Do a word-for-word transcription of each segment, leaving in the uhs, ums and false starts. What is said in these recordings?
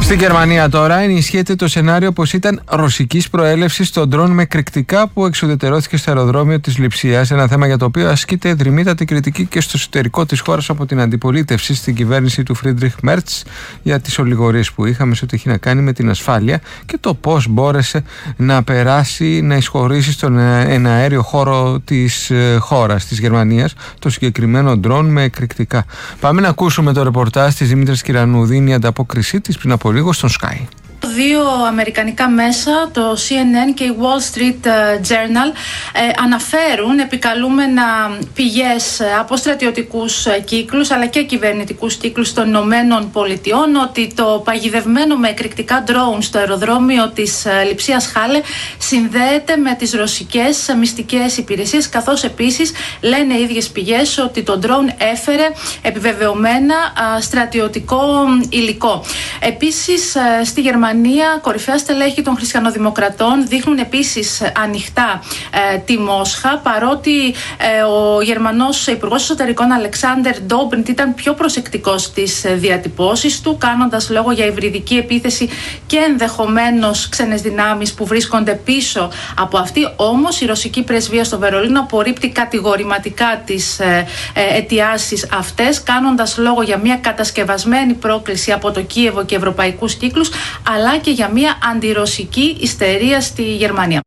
Στην Γερμανία τώρα ενισχύεται το σενάριο πως ήταν ρωσικής προέλευσης το ντρόν με εκρηκτικά που εξουδετερώθηκε στο αεροδρόμιο της Λειψίας. Ένα θέμα για το οποίο ασκείται δρυμύτατη κριτική και στο εσωτερικό της χώρας από την αντιπολίτευση στην κυβέρνηση του Φρίντριχ Μέρτς για τις ολιγορίες που είχαμε σε ό,τι έχει να κάνει με την ασφάλεια και το πώς μπόρεσε να περάσει, να εισχωρήσει στον εναέριο χώρο της χώρας της Γερμανίας το συγκεκριμένο ντρόν με εκρηκτικά. Πάμε να ακούσουμε το ρεπορτάζ της Δήμητρας Κυρανουδίνη, η ανταπόκρισή της πριν από λίγο στον Sky. Δύο αμερικανικά μέσα, το σι εν εν και η Wall Street Journal, ε, αναφέρουν επικαλούμενα πηγές από στρατιωτικούς κύκλους αλλά και κυβερνητικούς κύκλους των Ηνωμένων Πολιτειών ότι το παγιδευμένο με εκρηκτικά ντρόουν στο αεροδρόμιο της Λειψίας Χάλε συνδέεται με τις ρωσικές μυστικές υπηρεσίες, καθώς επίσης λένε οι ίδιες πηγές ότι το ντρόουν έφερε επιβεβαιωμένα στρατιωτικό υλικό. Επίσης στη Γερμανία κορυφαία στελέχη των χριστιανοδημοκρατών δείχνουν επίσης ανοιχτά ε, τη Μόσχα, παρότι ε, ο Γερμανός Υπουργός Εσωτερικών Αλεξάντερ Ντόμπριντ ήταν πιο προσεκτικός στις διατυπώσεις του, κάνοντας λόγο για υβριδική επίθεση και ενδεχομένως ξένες δυνάμεις που βρίσκονται πίσω από αυτή. Όμως η ρωσική πρεσβεία στο Βερολίνο απορρίπτει κατηγορηματικά τις ε, ε, αιτιάσεις αυτές, κάνοντας λόγο για μια κατασκευασμένη πρόκληση από το Κίεβο και ευρωπαϊκούς κύκλους, αλλά και για μια αντιρωσική ιστερία στη Γερμανία.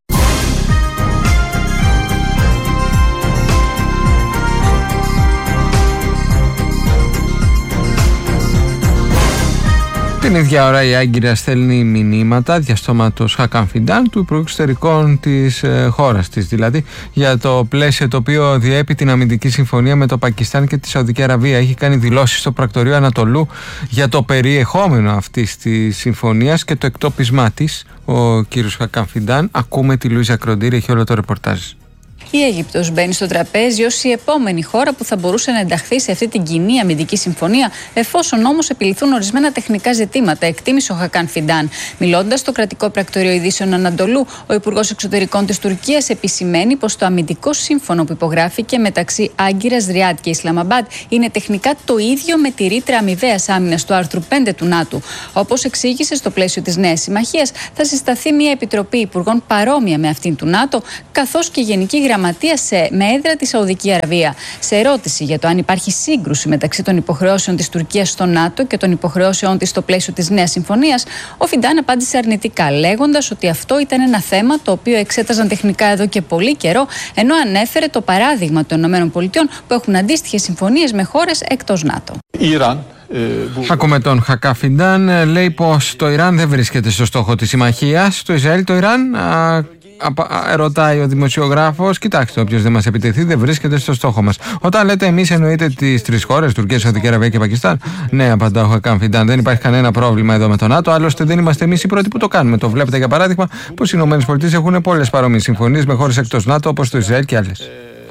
Την ίδια ώρα η Άγκυρα στέλνει μηνύματα διαστόματος Χακάν Φιντάν του Υπουργού Εξωτερικών της ε, χώρας της, δηλαδή για το πλαίσιο το οποίο διέπει την αμυντική συμφωνία με το Πακιστάν και τη Σαουδική Αραβία. Έχει κάνει δηλώσεις στο πρακτορείο Ανατολού για το περιεχόμενο αυτής της συμφωνίας και το εκτόπισμά της. Ο κύριος Χακάν Φιντάν, ακούμε τη Λουίζα Κροντήρη, έχει όλο το ρεπορτάζ. Η Αίγυπτος μπαίνει στο τραπέζι ως η επόμενη χώρα που θα μπορούσε να ενταχθεί σε αυτή την κοινή αμυντική συμφωνία, εφόσον όμως επιληθούν ορισμένα τεχνικά ζητήματα, εκτίμησε ο Χακάν Φιντάν. Μιλώντας στο κρατικό πρακτορείο ειδήσεων Ανατολού, ο Υπουργός Εξωτερικών της Τουρκίας επισημαίνει πως το αμυντικό σύμφωνο που υπογράφηκε μεταξύ Άγκυρας, Ριάντ και Ισλαμαμπάντ είναι τεχνικά το ίδιο με τη ρήτρα αμοιβαίας άμυνας του άρθρου πέντε του ΝΑΤΟ. Όπως εξήγησε, στο πλαίσιο της νέας συμμαχίας θα συσταθεί μια επιτροπή υπουργών παρόμοια με αυτήν του ΝΑΤΟ, καθώς και γενική γραμματεία Σε, με έδρα τη Σαουδική Αραβία. Σε ερώτηση για το αν υπάρχει σύγκρουση μεταξύ των υποχρεώσεων της Τουρκίας στο ΝΑΤΟ και των υποχρεώσεων της στο πλαίσιο της νέας συμφωνίας, ο Φιντάν απάντησε αρνητικά, λέγοντας ότι αυτό ήταν ένα θέμα το οποίο εξέταζαν τεχνικά εδώ και πολύ καιρό, ενώ ανέφερε το παράδειγμα των ΗΠΑ που έχουν αντίστοιχες συμφωνίες με χώρες εκτός ΝΑΤΟ. Ιράν. Ακούμε τον Χακάν Φιντάν, λέει πως το Ιράν δεν βρίσκεται στο στόχο της συμμαχίας. Το Ισραήλ, το Ιράν. Α... Ρωτάει ο δημοσιογράφος, κοιτάξτε, όποιος δεν μας επιτεθεί δεν βρίσκεται στο στόχο μας. Όταν λέτε εμείς, εννοείτε τις τρεις χώρες, Τουρκία, Σαουδική Αραβία και Πακιστάν? Ναι, απαντά ο Χακάν Φιντάν, δεν υπάρχει κανένα πρόβλημα εδώ με το ΝΑΤΟ. Άλλωστε, δεν είμαστε εμείς οι πρώτοι που το κάνουμε. Το βλέπετε για παράδειγμα πως οι ΗΠΑ έχουν πολλές παρόμοιες συμφωνίες με χώρες εκτός ΝΑΤΟ, όπως το Ισραήλ και άλλες.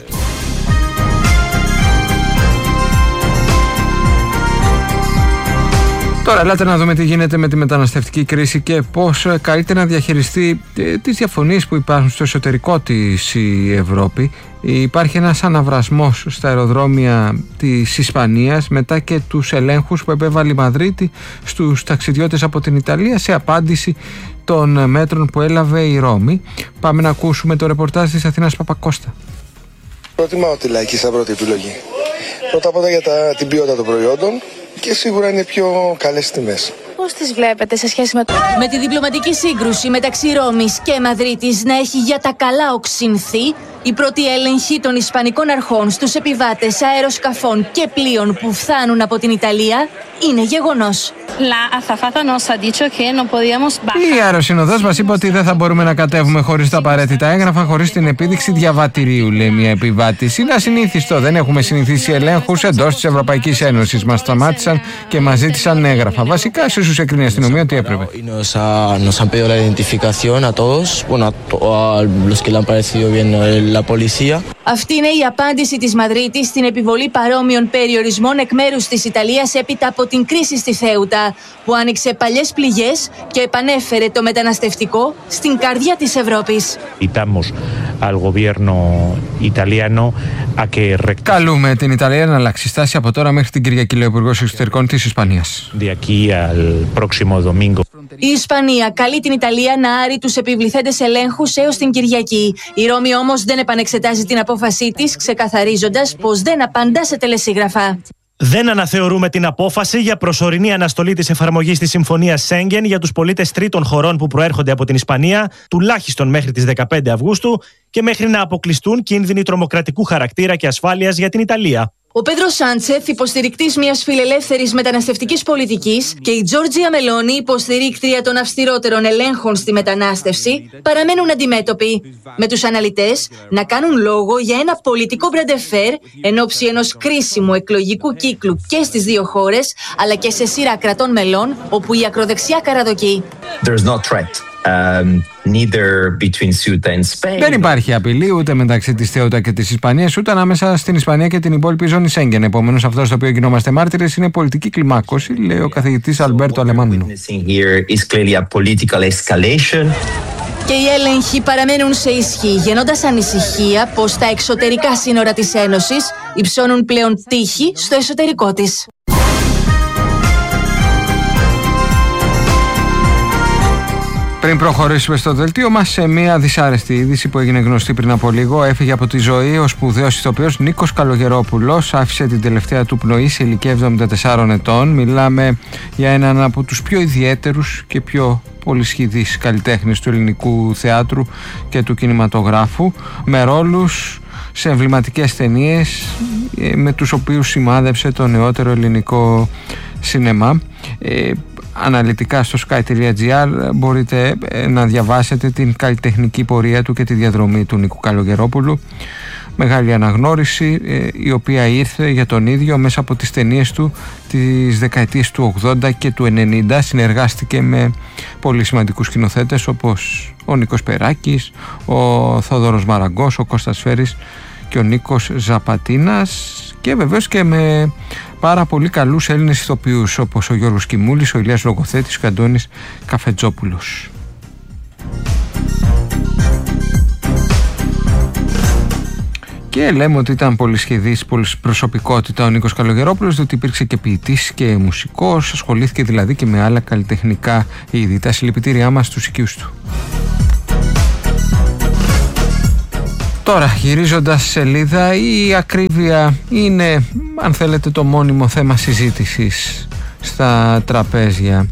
Τώρα, ελάτε να δούμε τι γίνεται με τη μεταναστευτική κρίση και πώς καλείται να διαχειριστεί τις διαφωνίες που υπάρχουν στο εσωτερικό της η Ευρώπη. Υπάρχει ένας αναβρασμός στα αεροδρόμια της Ισπανίας μετά και τους ελέγχους που επέβαλε η Μαδρίτη στους ταξιδιώτες από την Ιταλία σε απάντηση των μέτρων που έλαβε η Ρώμη. Πάμε να ακούσουμε το ρεπορτάζ της Αθήνας Παπακώστα. Προτιμάω τη λαϊκή σαν πρώτη επιλογή. Πρώτα απ' όλα για τα, την ποιότητα των προϊόντων και σίγουρα είναι πιο καλές τιμές. Πώς τις βλέπετε σε σχέση με το... Με τη διπλωματική σύγκρουση μεταξύ Ρώμης και Μαδρίτης να έχει για τα καλά οξυνθεί, η πρώτη έλεγχη των Ισπανικών αρχών στους επιβάτες αεροσκαφών και πλοίων που φτάνουν από την Ιταλία είναι γεγονός. Η αεροσυνοδός μας είπε ότι δεν θα μπορούμε να κατέβουμε χωρίς τα απαραίτητα έγγραφα, χωρίς την επίδειξη διαβατηρίου, λέει μια επιβάτης. Είναι ασυνήθιστο, δεν έχουμε συνηθίσει ελέγχους εντός της Ευρωπαϊκής Ένωσης. Μας σταμάτησαν και μας ζήτησαν έγγραφα. Βασικά, σε όσους έκρινε η αστυνομία ότι έπρεπε. Αυτή είναι η απάντηση της Μαδρίτης στην επιβολή παρόμοιων περιορισμών εκ μέρους της Ιταλίας έπειτα από την κρίση στη Θέουτα, που άνοιξε παλιές πληγές και επανέφερε το μεταναστευτικό στην καρδιά της Ευρώπης. al gobierno italiano a que... Καλούμε την Ιταλία να αλλάξει στάση από τώρα μέχρι την Κυριακή, λέει ο Υπουργός Εξωτερικών της Ισπανίας. De aquí al próximo domingo. Η Ισπανία καλεί την Ιταλία να άρει τους επιβληθέντες ελέγχους έως την Κυριακή. Η Ρώμη όμως δεν επανεξετάζει την απόφασή της, ξεκαθαρίζοντας πως δεν απαντά σε τελεσίγραφα. Δεν αναθεωρούμε την απόφαση για προσωρινή αναστολή της εφαρμογής της Συμφωνίας Σέγγεν για τους πολίτες τρίτων χωρών που προέρχονται από την Ισπανία, τουλάχιστον μέχρι τις δεκαπέντε Αυγούστου και μέχρι να αποκλειστούν κίνδυνοι τρομοκρατικού χαρακτήρα και ασφάλειας για την Ιταλία. Ο Πέντρο Σάντσεθ, υποστηρικτής μιας φιλελεύθερης μεταναστευτικής πολιτικής, και η Τζόρτζια Μελόνι, υποστηρίκτρια των αυστηρότερων ελέγχων στη μετανάστευση, παραμένουν αντιμέτωποι. Με τους αναλυτές να κάνουν λόγο για ένα πολιτικό μπραντεφέρ εν ώψη ενός κρίσιμου εκλογικού κύκλου και στις δύο χώρες, αλλά και σε σειρά κρατών μελών, όπου η ακροδεξιά καραδοκεί. Um, neither between Ceuta and Spain. Δεν υπάρχει απειλή ούτε μεταξύ της Ceuta και της Ισπανίας, ούτε ανάμεσα στην Ισπανία και την υπόλοιπη ζώνη Σέγγεν. Επομένως, αυτό στο οποίο γινόμαστε μάρτυρες είναι πολιτική κλιμάκωση, λέει ο καθηγητής Αλμπέρτο Αλεμάνου. Και οι έλεγχοι παραμένουν σε ισχύ, γεννώντας ανησυχία πως τα εξωτερικά σύνορα της Ένωσης υψώνουν πλέον τύχη στο εσωτερικό της. Πριν προχωρήσουμε στο δελτίο μας, σε μια δυσάρεστη είδηση που έγινε γνωστή πριν από λίγο, έφυγε από τη ζωή ο σπουδαίος ηθοποιός Νίκος Καλογερόπουλος. Άφησε την τελευταία του πνοή σε ηλικία εβδομήντα τεσσάρων ετών. Μιλάμε για έναν από τους πιο ιδιαίτερους και πιο πολυσχηδείς καλλιτέχνες του ελληνικού θεάτρου και του κινηματογράφου, με ρόλους σε εμβληματικές ταινίες με τους οποίους σημάδεψε το νεότερο ελληνικό σινεμά. Ε, αναλυτικά στο sky τελεία gr μπορείτε να διαβάσετε την καλλιτεχνική πορεία του και τη διαδρομή του Νίκου Καλογερόπουλου. Μεγάλη αναγνώριση η οποία ήρθε για τον ίδιο μέσα από τις ταινίες του τις δεκαετίες του ογδόντα και του ενενήντα. Συνεργάστηκε με πολύ σημαντικούς σκηνοθέτες όπως ο Νίκος Περάκης, ο Θόδωρος Μαραγκός, ο Κώστας Φέρης και ο Νίκος Ζαπατίνας, και βεβαίως και με πάρα πολύ καλούς Έλληνες ηθοποιούς όπως ο Γιώργος Κιμούλης, ο Ηλίας Λογοθέτης και ο Αντώνης Καφετζόπουλος. Και λέμε ότι ήταν πολυσχηδής προσωπικότητα ο Νίκος Καλογερόπουλος, διότι υπήρξε και ποιητής και μουσικός, ασχολήθηκε δηλαδή και με άλλα καλλιτεχνικά είδη. Τα συλληπιτήριά μας στους οικείους του. Τώρα, γυρίζοντας σελίδα, η ακρίβεια είναι, αν θέλετε, το μόνιμο θέμα συζήτησης στα τραπέζια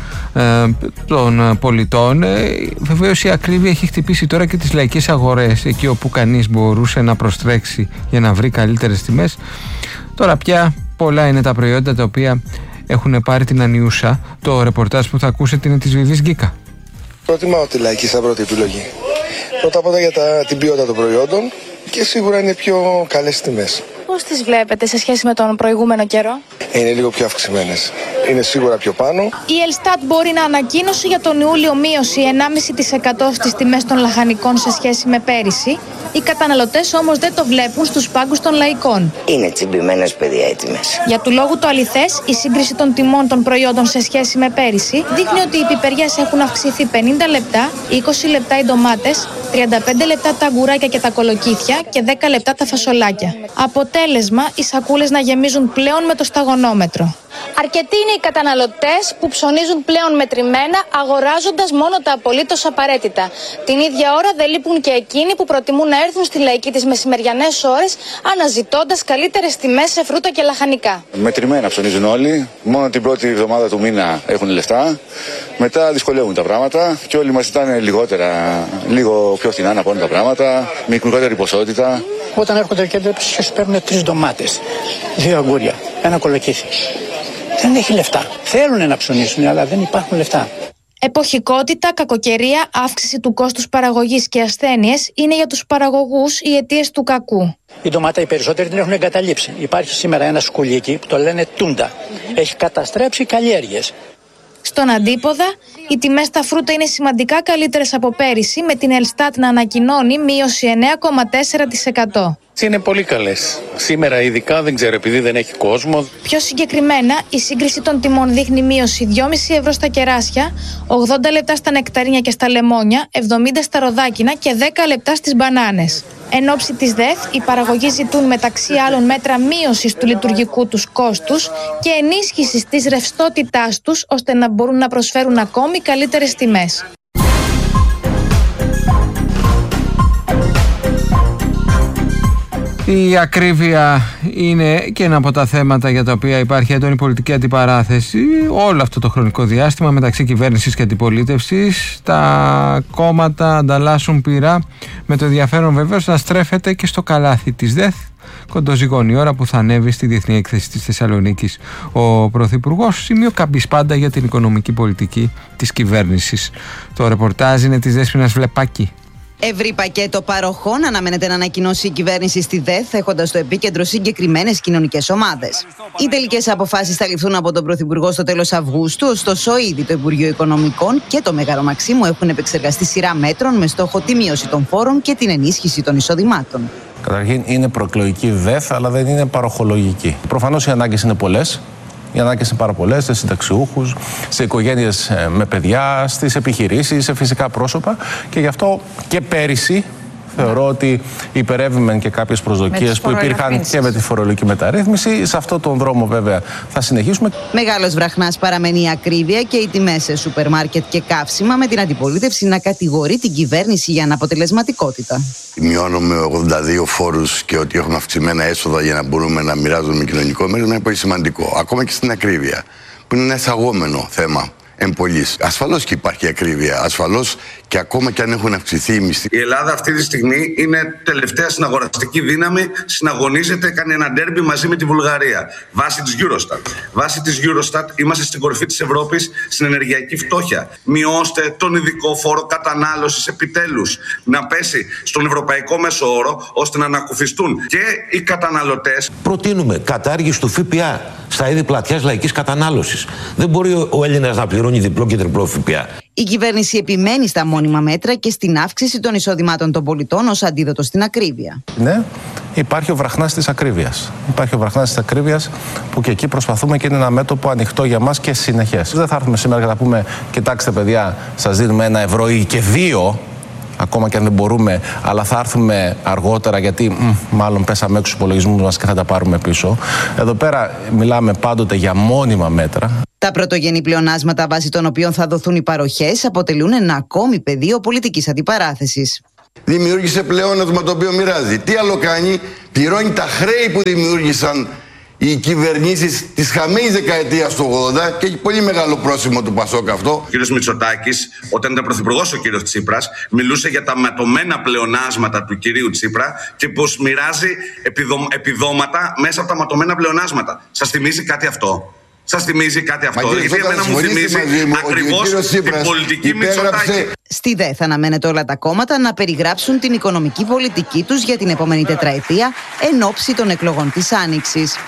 ε, των πολιτών. Ε, βεβαίως η ακρίβεια έχει χτυπήσει τώρα και τις λαϊκές αγορές, εκεί όπου κανείς μπορούσε να προστρέξει για να βρει καλύτερες τιμές. Τώρα πια πολλά είναι τα προϊόντα τα οποία έχουν πάρει την ανιούσα. Το ρεπορτάζ που θα ακούσετε είναι της Βιβής Γκίκα. Προτιμάω τη λαϊκή σαν πρώτη επιλογή. Πρώτα απ' όλα για τα, την ποιότητα των προϊόντων και σίγουρα είναι πιο καλές τιμές. Πώς τις βλέπετε σε σχέση με τον προηγούμενο καιρό? Είναι λίγο πιο αυξημένες. Είναι σίγουρα πιο πάνω. Η Ελστάτ μπορεί να ανακοίνωσε για τον Ιούλιο μείωση ενάμιση τοις εκατό στις τιμές των λαχανικών σε σχέση με πέρυσι. Οι καταναλωτές όμως δεν το βλέπουν στους πάγκους των λαϊκών. Είναι τσιμπημένες, παιδιά, οι τιμές. Για του λόγου το αληθές, η σύγκριση των τιμών των προϊόντων σε σχέση με πέρυσι δείχνει ότι οι πιπεριές έχουν αυξηθεί πενήντα λεπτά, είκοσι λεπτά οι ντομάτες, τριάντα πέντε λεπτά τα αγκουράκια και τα κολοκύθια και δέκα λεπτά τα φασολάκια. Αποτέλεσμα, οι σακούλες να γεμίζουν πλέον με το σταγονόμετρο. Αρκετοί είναι οι καταναλωτές που ψωνίζουν πλέον μετρημένα, αγοράζοντας μόνο τα απολύτως απαραίτητα. Την ίδια ώρα δεν λείπουν και εκείνοι που προτιμούν να έρθουν στη λαϊκή τις μεσημεριανές ώρες, αναζητώντας καλύτερες τιμές σε φρούτα και λαχανικά. Μετρημένα ψωνίζουν όλοι. Μόνο την πρώτη εβδομάδα του μήνα έχουν λεφτά. Μετά δυσκολεύουν τα πράγματα και όλοι μας ζητάνε λιγότερα, λίγο πιο φθηνά να πάνε τα πράγματα, με μικρότερη ποσότητα. Όταν έρχονται και σου παίρνουν τρεις ντομάτες, δύο αγκούρια, ένα κολοκύθι. Δεν έχει λεφτά. Θέλουν να ψωνίσουν, αλλά δεν υπάρχουν λεφτά. Εποχικότητα, κακοκαιρία, αύξηση του κόστους παραγωγής και ασθένειες είναι για τους παραγωγούς οι αιτίες του κακού. Η ντομάτα οι περισσότεροι την έχουν εγκαταλείψει. Υπάρχει σήμερα ένα σκουλίκι που το λένε τούντα. Έχει καταστρέψει καλλιέργειες. Στον αντίποδα, οι τιμές στα φρούτα είναι σημαντικά καλύτερες από πέρυσι, με την Ελστάτ να ανακοινώνει μείωση εννέα κόμμα τέσσερα τοις εκατό. Είναι πολύ καλές. Σήμερα ειδικά δεν ξέρω, επειδή δεν έχει κόσμο. Πιο συγκεκριμένα, η σύγκριση των τιμών δείχνει μείωση δυόμισι ευρώ στα κεράσια, ογδόντα λεπτά στα νεκταρίνια και στα λεμόνια, εβδομήντα στα ροδάκινα και δέκα λεπτά στις μπανάνες. Εν ώψη της ΔΕΘ, οι παραγωγοί ζητούν μεταξύ άλλων μέτρα μείωσης του λειτουργικού τους κόστους και ενίσχυσης της ρευστότητάς τους, ώστε να μπορούν να προσφέρουν ακόμη καλύτερες τιμές. Η ακρίβεια είναι και ένα από τα θέματα για τα οποία υπάρχει έντονη πολιτική αντιπαράθεση όλο αυτό το χρονικό διάστημα μεταξύ κυβέρνησης και αντιπολίτευσης. Τα κόμματα ανταλλάσσουν πειρά, με το ενδιαφέρον βεβαίως να στρέφεται και στο καλάθι της ΔΕΘ. Κοντοζυγώνει η ώρα που θα ανέβει στη Διεθνή Έκθεση της Θεσσαλονίκης ο Πρωθυπουργός, σημείο καμπής πάντα για την οικονομική πολιτική της κυβέρνησης. Το ρεπορτάζ είναι της Δέσποινας Βλεπάκη. Ευρύ πακέτο παροχών αναμένεται να ανακοινώσει η κυβέρνηση στη ΔΕΘ, έχοντας στο επίκεντρο συγκεκριμένες κοινωνικές ομάδες. Οι τελικές αποφάσεις θα ληφθούν από τον Πρωθυπουργό στο τέλος Αυγούστου, ωστόσο ήδη το Υπουργείο Οικονομικών και το Μέγαρο Μαξίμου έχουν επεξεργαστεί σειρά μέτρων με στόχο τη μείωση των φόρων και την ενίσχυση των εισοδημάτων. Καταρχήν είναι προεκλογική ΔΕΘ, αλλά δεν είναι παροχολογική. Προφανώς οι ανάγκες είναι πολλές. Οι ανάγκες είναι πάρα πολλές, σε συνταξιούχους, σε οικογένειες με παιδιά, στις επιχειρήσεις, σε φυσικά πρόσωπα. Και γι' αυτό και πέρυσι θεωρώ ότι υπερεύημεν και κάποιες προσδοκίες που υπήρχαν και με τη φορολογική μεταρρύθμιση. Σε αυτόν τον δρόμο βέβαια θα συνεχίσουμε. Μεγάλος βραχνάς παραμένει η ακρίβεια και οι τιμές σε σούπερ μάρκετ και καύσιμα, με την αντιπολίτευση να κατηγορεί την κυβέρνηση για αναποτελεσματικότητα. Μειώνουμε ογδόντα δύο φόρους και ότι έχουμε αυξημένα έσοδα για να μπορούμε να μοιράζουμε κοινωνικό μέρισμα είναι πολύ σημαντικό. Ακόμα και στην ακρίβεια, που είναι ένα εισαγόμενο θέμα εμπολής. Ασφαλώς και υπάρχει ακρίβεια. Ασφαλώς και ακόμα και αν έχουν αυξηθεί οι μισθοί. Η Ελλάδα αυτή τη στιγμή είναι τελευταία στην αγοραστική δύναμη, συναγωνίζεται, κάνει ένα ντέρμπι μαζί με τη Βουλγαρία. Βάσει της Eurostat. Βάσει της Eurostat είμαστε στην κορυφή της Ευρώπης στην ενεργειακή φτώχεια. Μειώστε τον ειδικό φόρο κατανάλωσης επιτέλους. Να πέσει στον ευρωπαϊκό μέσο όρο, ώστε να ανακουφιστούν και οι καταναλωτές. Προτείνουμε κατάργηση του ΦΠΑ στα είδη πλατιάς λαϊκής κατανάλωσης. Δεν μπορεί ο Έλληνας να πληρώνει διπλό και τριπλό ΦΠΑ. Η κυβέρνηση επιμένει στα μόνιμα μέτρα και στην αύξηση των εισοδημάτων των πολιτών ως αντίδοτο στην ακρίβεια. Ναι, υπάρχει ο βραχνάς της ακρίβειας. Υπάρχει ο βραχνάς της ακρίβειας που και εκεί προσπαθούμε και είναι ένα μέτωπο ανοιχτό για μας και συνεχές. Δεν θα έρθουμε σήμερα και θα πούμε: κοιτάξτε, παιδιά, σας δίνουμε ένα ευρώ ή και δύο. Ακόμα και αν δεν μπορούμε, αλλά θα έρθουμε αργότερα γιατί μ, μάλλον πέσαμε έξω στους υπολογισμούς μας και θα τα πάρουμε πίσω. Εδώ πέρα μιλάμε πάντοτε για μόνιμα μέτρα. Τα πρωτογενή πλεονάσματα βάσει των οποίων θα δοθούν οι παροχές αποτελούν ένα ακόμη πεδίο πολιτικής αντιπαράθεσης. Δημιούργησε πλεόνασμα το οποίο μοιράζει. Τι άλλο κάνει? Πληρώνει τα χρέη που δημιούργησαν οι κυβερνήσεις της χαμένης δεκαετίας του ογδόντα και έχει πολύ μεγάλο πρόσημο του Πασόκ αυτό. Ο κύριος Μητσοτάκης, όταν ήταν πρωθυπουργός ο κύριος Τσίπρας, μιλούσε για τα ματωμένα πλεονάσματα του κυρίου Τσίπρα και πως μοιράζει επιδο... επιδόματα μέσα από τα ματωμένα πλεονάσματα. Σας θυμίζει κάτι αυτό? Σας θυμίζει κάτι αυτό? Μα, γιατί εμένα μου θυμίζει ακριβώς την πολιτική υπέγραψε... Μητσοτάκη. Στη ΔΕΘ αναμένεται όλα τα κόμματα να περιγράψουν την οικονομική πολιτική τους για την επόμενη τετραετία εν ώψη των εκλογών της Άνοιξης.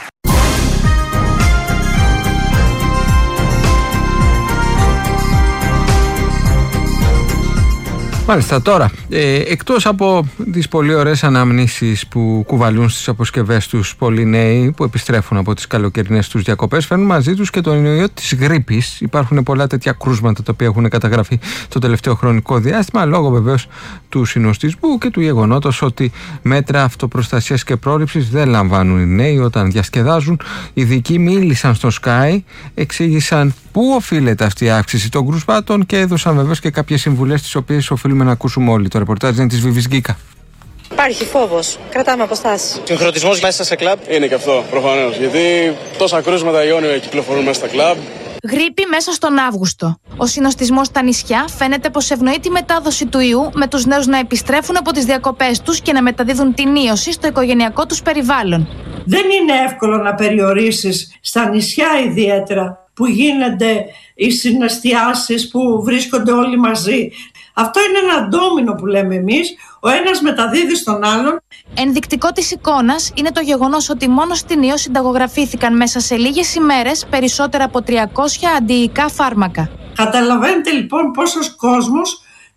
Μάλιστα, τώρα, ε, εκτός από τις πολύ ωραίες αναμνήσεις που κουβαλούν στις αποσκευές τους πολλοί νέοι που επιστρέφουν από τις καλοκαιρινές τους διακοπές, φέρνουν μαζί τους και τον ιό της γρίπης. Υπάρχουν πολλά τέτοια κρούσματα τα οποία έχουν καταγραφεί το τελευταίο χρονικό διάστημα, λόγω βεβαίως του συνοστισμού και του γεγονότος ότι μέτρα αυτοπροστασίας και πρόληψης δεν λαμβάνουν οι νέοι όταν διασκεδάζουν. Οι ειδικοί μίλησαν στο Sky, εξήγησαν πού οφείλεται αυτή η αύξηση των κρούσματων και έδωσαν βεβαίως και κάποιες συμβουλές τις οποίες οφείλουμε να ακούσουμε όλοι. Το ρεπορτάζ είναι της Βιβής Γκίκα. Υπάρχει φόβος. Κρατάμε αποστάσεις. Συγχρονισμός μέσα σε κλαμπ. Είναι και αυτό προφανώς. Γιατί τόσα κρούσματα ιόνιο κυκλοφορούν μέσα στα κλαμπ. Γρίπη μέσα στον Αύγουστο. Ο συνοστισμός στα νησιά φαίνεται πως ευνοεί τη μετάδοση του ιού, με τους νέους να επιστρέφουν από τις διακοπές τους και να μεταδίδουν την ίωση στο οικογενειακό τους περιβάλλον. Δεν είναι εύκολο να περιορίσεις στα νησιά ιδιαίτερα που γίνονται οι συναισθιάσεις που βρίσκονται όλοι μαζί. Αυτό είναι ένα ντόμινο που λέμε εμείς, ο ένας μεταδίδει στον άλλον. Ενδεικτικό της εικόνας είναι το γεγονός ότι μόνο στην ιό συνταγογραφήθηκαν μέσα σε λίγες ημέρες περισσότερα από τριακόσια αντιϊκά φάρμακα. Καταλαβαίνετε λοιπόν πόσος κόσμος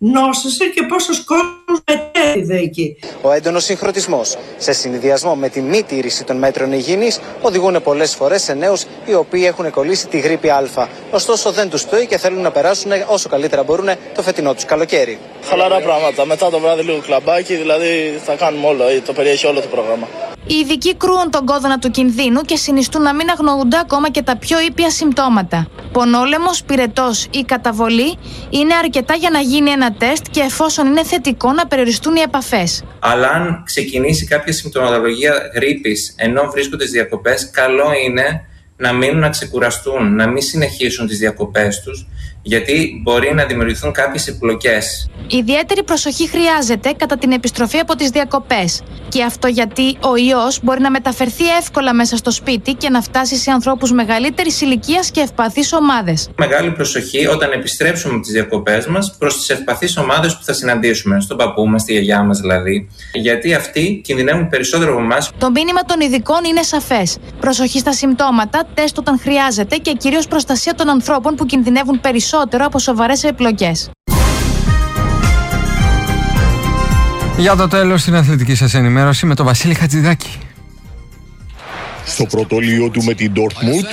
νόσησε και πόσος κόσμος μετέδιδε εκεί. Ο έντονος συγχρονισμός σε συνδυασμό με τη μη τήρηση των μέτρων υγιεινής οδηγούν πολλές φορές σε νέους οι οποίοι έχουν κολλήσει τη γρίπη Α. Ωστόσο δεν τους πτωεί και θέλουν να περάσουν όσο καλύτερα μπορούν το φετινό τους καλοκαίρι. Χαλαρά πράγματα. Μετά το βράδυ λίγο κλαμπάκι, δηλαδή θα κάνουμε όλο, το περιέχει όλο το πρόγραμμα. Οι ειδικοί κρούουν τον κόδωνα του κινδύνου και συνιστούν να μην αγνοούνται ακόμα και τα πιο ήπια συμπτώματα. Πονόλαιμος, πυρετός ή καταβολή είναι αρκετά για να γίνει ένα τεστ και εφόσον είναι θετικό να περιοριστούν οι επαφές. Αλλά αν ξεκινήσει κάποια συμπτωματολογία γρίπης ενώ βρίσκονται στις διακοπές, καλό είναι να μείνουν να ξεκουραστούν, να μην συνεχίσουν τις διακοπές τους, γιατί μπορεί να δημιουργηθούν κάποιες επιπλοκές. Ιδιαίτερη προσοχή χρειάζεται κατά την επιστροφή από τις διακοπές. Και αυτό γιατί ο ιός μπορεί να μεταφερθεί εύκολα μέσα στο σπίτι και να φτάσει σε ανθρώπους μεγαλύτερης ηλικίας και ευπαθείς ομάδες. Μεγάλη προσοχή όταν επιστρέψουμε από τις διακοπές μας προς τις ευπαθείς ομάδες που θα συναντήσουμε, στον παππού μας, στη γιαγιά μας δηλαδή, γιατί αυτοί κινδυνεύουν περισσότερο από εμάς. Το μήνυμα των ειδικών είναι σαφές. Προσοχή στα συμπτώματα, τεστ όταν χρειάζεται και κυρίως προστασία των ανθρώπων που κινδυνεύουν περισσότερο από σοβαρές επιπλοκές. Για το τέλος στην αθλητική σας ενημέρωση με τον Βασίλη Χατζηδάκη. Στο πρωτόλιο του με την Dortmund,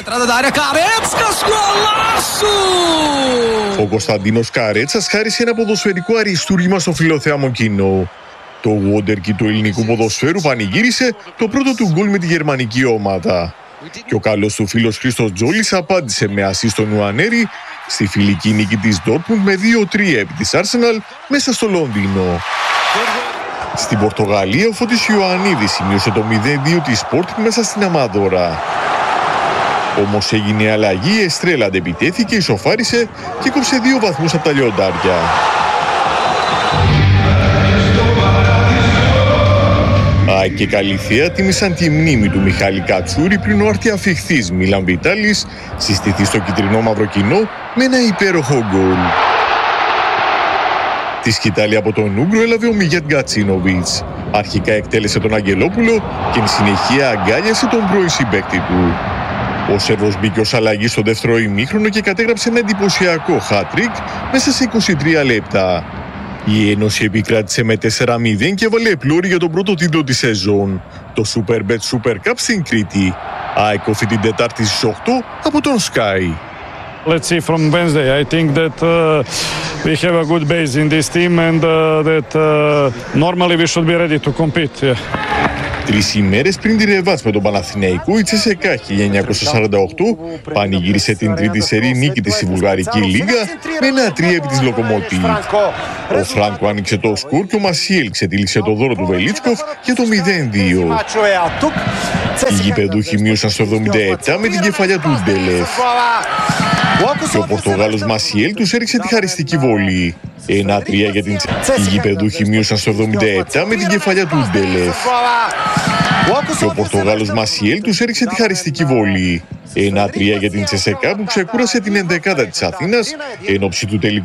ο Κωνσταντίνος Καρέτσας χάρισε ένα ποδοσφαιρικό αριστούργημα στο φιλοθέαμο κοινό. Το Wonderkid του ελληνικού ποδοσφαίρου πανηγύρισε το πρώτο του γκολ με τη γερμανική ομάδα. Και ο καλός του φίλος Χρήστος Τζόλης απάντησε με ασίστ στον Ουανέρη στη φιλική νίκη της Dortmund με δύο τρία επί της Arsenal μέσα στο Λονδίνο. Στην Πορτογαλία ο Φώτης Ιωαννίδης σημείωσε το μηδέν δύο της Sporting μέσα στην Αμάδορα. Όμως έγινε αλλαγή, η Εστρέλα αντεπιτέθηκε, ισοφάρισε και κόψε δύο βαθμούς από τα λιοντάρια. ΑΕΚ και Καλυθέα τίμησαν τη μνήμη του Μιχάλη Κατσούρη πριν ο αρτιαφιχθής Μίλαν Βιτάλης συστηθεί στο κυτρινό μαύρο κοινό με ένα υπέροχο γκολ. Τη σκητάλη από τον Ούγκρο έλαβε ο Μιγιάτ Γκατσίνοβιτς. Αρχικά εκτέλεσε τον Αγγελόπουλο και εν συνεχεία αγκάλιασε τον πρώην συμπαίκτη του. Ο Σέρβος μπήκε ως αλλαγή στο δεύτερο ημίχρονο και κατέγραψε ένα εντυπωσιακό hat-trick μέσα σε είκοσι τρία λεπτά. Η Ένωση επικράτησε με τέσσερα μηδέν και έβαλε πλώρη για τον πρώτο τίτλο της σεζόν, το Superbet Super Cup στην Κρήτη. ΑΕΚ όφη την Τετάρτη στις οκτώ από τον Sky. Let's see from Wednesday. I think that uh, we have a good base in this team and uh, that uh, normally we should be ready to compete. Yeah. Τρεις ημέρες πριν τη ρεβάτς με τον Παναθηναϊκό, η Τσέσεκα χίλια εννιακόσια σαράντα οκτώ πανηγύρισε την τρίτη σερί νίκη της στη Βουλγαρική Λίγκα με ένα τρία επί της Λοκομότιβ. Ο Φράνκο άνοιξε το σκορ και ο Μασιέλ ξετύλιξε το δώρο του Βελίτσκοφ για το μηδέν δύο. Οι γηπεδούχοι μείωσαν στο εβδομήντα επτά με την κεφαλιά του Ντέλεφ. Και ο Πορτογάλος Μασιέλ τους έριξε τη χαριστική βολή. ένα τρία για την Τσέσεκα. Οι γηπεδούχοι μείωσαν στο εβδομήντα επτά με την κεφαλιά του Ντέλεφ. Και ο Πορτογάλος Μασιέλ τους έριξε τη χαριστική βολή. ένα τρία για την Τσέσεκα που ξεκούρασε την ενδεκάδα της Αθήνας εν ώψη του τελικού